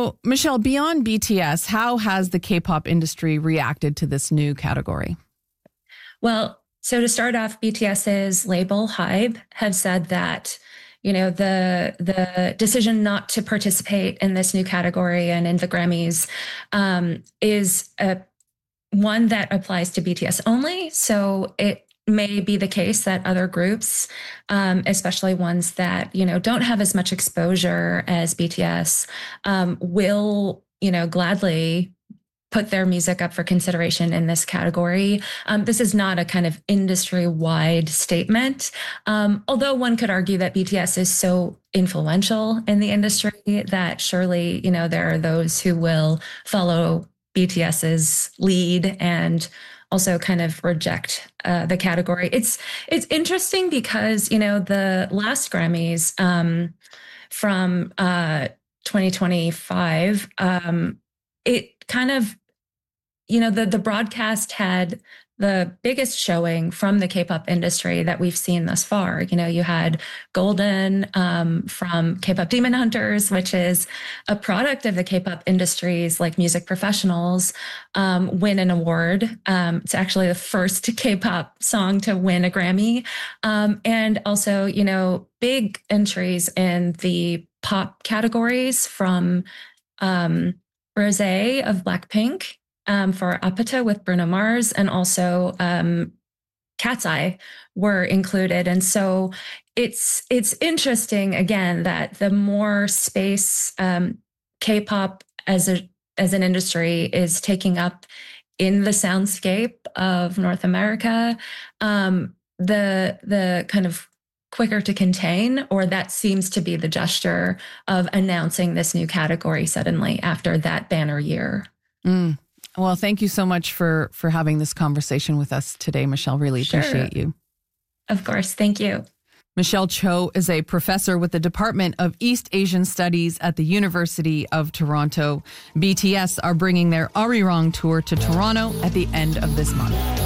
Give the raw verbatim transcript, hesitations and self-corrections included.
So, Michelle, beyond B T S, how has the K-pop industry reacted to this new category? Well, so to start off, BTS's label HYBE have said that, you know, the the decision not to participate in this new category and in the Grammys um, is a, one that applies to B T S only. So it may be the case that other groups, um, especially ones that, you know, don't have as much exposure as B T S, um, will, you know, gladly put their music up for consideration in this category. Um, this is not a kind of industry-wide statement, um, although one could argue that B T S is so influential in the industry that surely, you know, there are those who will follow BTS's lead and also kind of reject uh, the category. It's it's interesting because, you know, the last Grammys um, from uh, twenty twenty-five, um, it kind of, you know, the, the broadcast had the biggest showing from the K-pop industry that we've seen thus far. You know, you had Golden um, from K-pop Demon Hunters, which is a product of the K-pop industry's like music professionals, um, win an award. Um, it's actually the first K-pop song to win a Grammy. Um, and also, you know, big entries in the pop categories from um, Rosé of Blackpink, Um, for Apata with Bruno Mars, and also um, Cat's Eye were included. And so it's it's interesting, again, that the more space um, K-pop as a as an industry is taking up in the soundscape of North America, um, the the kind of quicker to contain, or that seems to be the gesture of announcing this new category suddenly after that banner year. Mm. Well, thank you so much for, for having this conversation with us today, Michelle. Really Sure. appreciate you. Of course. Thank you. Michelle Cho is a professor with the Department of East Asian Studies at the University of Toronto. B T S are bringing their Arirang tour to Toronto at the end of this month.